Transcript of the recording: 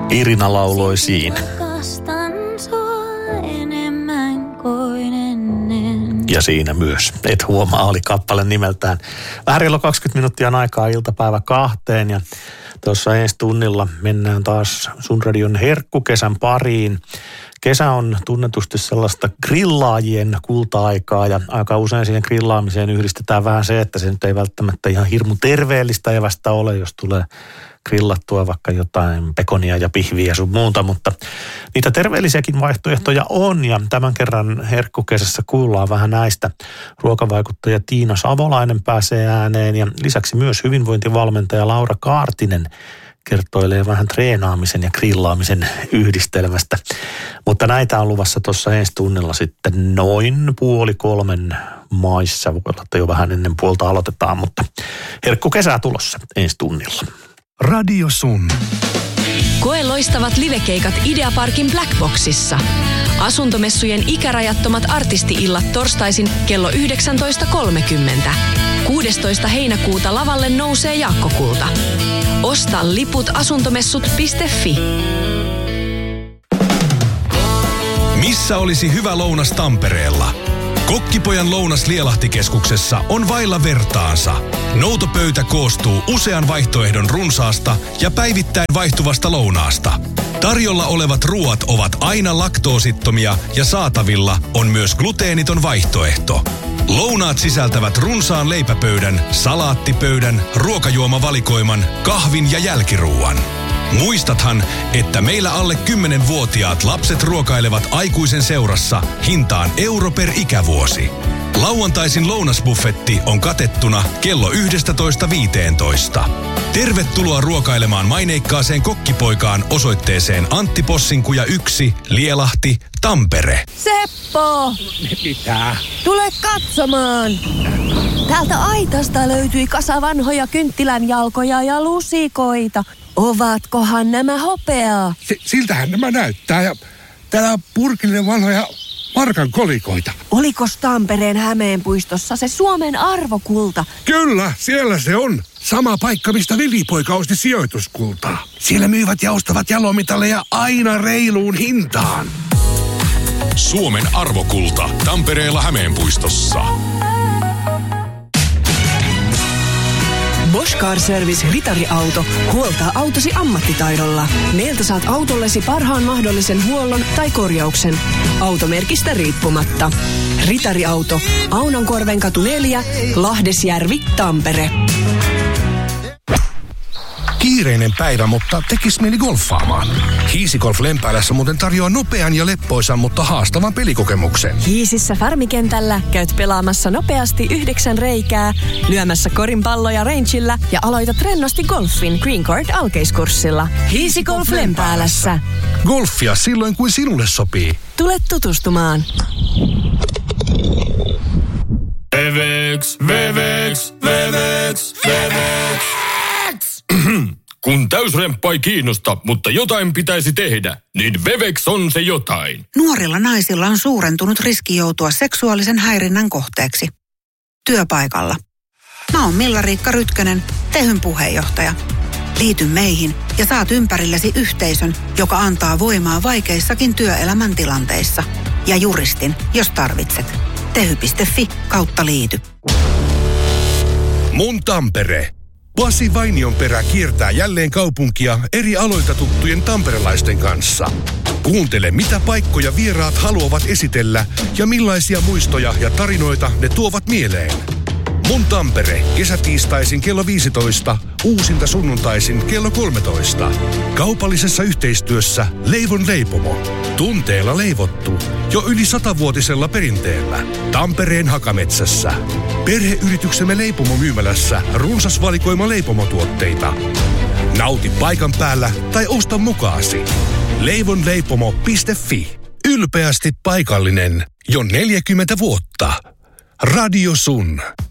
Irina lauloi siinä. Ja siinä myös. Et huomaa, oli kappale nimeltään. Vähän reilu 20 minuuttia on aikaa iltapäivä 2:00 ja tuossa ensi tunnilla mennään taas Sun Radion herkkukesän pariin. Kesä on tunnetusti sellaista grillaajien kulta-aikaa ja aika usein siihen grillaamiseen yhdistetään vähän se, että se nyt ei välttämättä ihan hirmu terveellistä evästä ole, jos tulee grillattua vaikka jotain pekonia ja pihviä ja sun muuta, mutta niitä terveellisiäkin vaihtoehtoja on ja tämän kerran herkkukesässä kuullaan vähän näistä. Ruokavaikuttaja Tiina Savolainen pääsee ääneen ja lisäksi myös hyvinvointivalmentaja Laura Kaartinen kertoilee vähän treenaamisen ja grillaamisen yhdistelmästä. Mutta näitä on luvassa tuossa ensi tunnilla sitten noin 2:30 maissa. Voi olla, että jo vähän ennen puolta aloitetaan, mutta herkkukesää tulossa ensi tunnilla. Radio Sun. Koe loistavat livekeikat Ideaparkin Blackboxissa. Asuntomessujen ikärajattomat artisti-illat torstaisin kello 19.30. 16. heinäkuuta lavalle nousee Jaakko Kulta. Osta liput asuntomessut.fi. Missä olisi hyvä lounas Tampereella? Kokkipojan lounas Lielahtikeskuksessa on vailla vertaansa. Noutopöytä koostuu usean vaihtoehdon runsaasta ja päivittäin vaihtuvasta lounaasta. Tarjolla olevat ruoat ovat aina laktoosittomia ja saatavilla on myös gluteeniton vaihtoehto. Lounaat sisältävät runsaan leipäpöydän, salaattipöydän, ruokajuomavalikoiman, kahvin ja jälkiruuan. Muistathan, että meillä alle 10-vuotiaat lapset ruokailevat aikuisen seurassa hintaan euro per ikävuosi. Lauantaisin lounasbuffetti on katettuna kello 11.15. Tervetuloa ruokailemaan maineikkaaseen Kokkipoikaan osoitteeseen Antti Possinkuja 1, Lielahti, Tampere. Seppo! Mitä? Tule katsomaan! Täältä aitasta löytyi kasa vanhoja kynttilänjalkoja ja lusikoita. Ovatkohan nämä hopeaa? Siltähän nämä näyttää ja täällä on purkillinen vanhoja markan kolikoita. Olikos Tampereen Hämeenpuistossa se Suomen arvokulta? Kyllä, siellä se on. Sama paikka, mistä Vilipoika osti sijoituskultaa. Siellä myyvät ja ostavat jalomitalleja aina reiluun hintaan. Suomen arvokulta Tampereella Hämeenpuistossa. Bosch Car Service Ritariauto huoltaa autosi ammattitaidolla. Meiltä saat autollesi parhaan mahdollisen huollon tai korjauksen. Automerkistä riippumatta. Ritariauto. Aunonkorvenkatu 4, Lahdesjärvi, Tampere. Kiireinen päivä, mutta tekis mieli golfaamaan. Hiisigolf Lempäälässä muuten tarjoaa nopean ja leppoisan, mutta haastavan pelikokemuksen. Hiisissä Farmikentällä käyt pelaamassa nopeasti 9 reikää, lyömässä korinpalloja rangeillä ja aloitat rennosti golfin Green Court alkeiskurssilla. Hiisigolf Lempäälässä. Golfia silloin, kuin sinulle sopii. Tule tutustumaan. Vevex. Kun täysremppa ei kiinnosta, mutta jotain pitäisi tehdä, niin Vevex on se jotain. Nuorilla naisilla on suurentunut riski joutua seksuaalisen häirinnän kohteeksi. Työpaikalla. Mä oon Milla-Riikka Rytkönen, Tehyn puheenjohtaja. Liity meihin ja saat ympärillesi yhteisön, joka antaa voimaa vaikeissakin työelämän tilanteissa. Ja juristin, jos tarvitset. Tehy.fi/liity. Mun Tampere. Pasi Vainionperä kiertää jälleen kaupunkia eri aloilta tuttujen tamperelaisten kanssa. Kuuntele, mitä paikkoja vieraat haluavat esitellä ja millaisia muistoja ja tarinoita ne tuovat mieleen. Mun Tampere, kesätiistaisin kello 15, uusinta sunnuntaisin kello 13. Kaupallisessa yhteistyössä Leivon leipomo. Tunteella leivottu, jo yli 100-vuotisella perinteellä. Tampereen Hakametsässä. Perheyrityksemme leipomomyymälässä runsas valikoima leipomotuotteita. Nauti paikan päällä tai osta mukaasi. Leivonleipomo.fi. Ylpeästi paikallinen jo 40 vuotta. Radio Sun.